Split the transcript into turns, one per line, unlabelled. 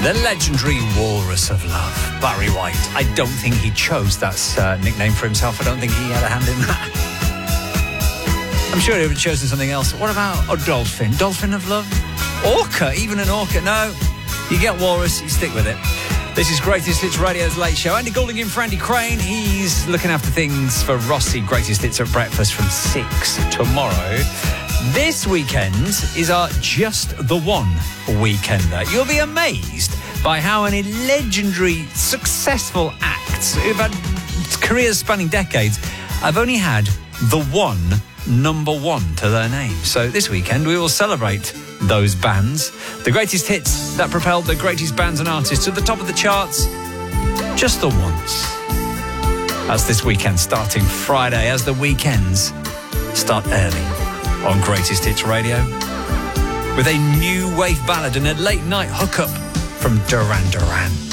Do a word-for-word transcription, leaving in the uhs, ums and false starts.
The legendary Walrus of Love, Barry White. I don't think he chose that uh, nickname for himself. I don't think he had a hand in that. I'm sure he would have chosen something else. What about a dolphin? Dolphin of love? Orca? Even an orca? No. You get Walrus, you stick with it. This is Greatest Hits Radio's Late Show. Andy Goulding in for Andy Crane. He's looking after things for Rossi. Greatest Hits at Breakfast from six tomorrow. This weekend is our Just the One weekender. You'll be amazed by how many legendary, successful acts who've had careers spanning decades have only had the one number one to their name. So this weekend we will celebrate those bands, the greatest hits that propelled the greatest bands and artists to the top of the charts just the once. That's this weekend, starting Friday, as the weekends start early on Greatest Hits Radio with a new wave ballad and a late night hookup from Duran Duran.